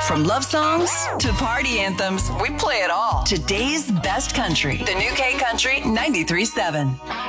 From love songs to party anthems, we play it all. Today's best country. The New K Country 93.7.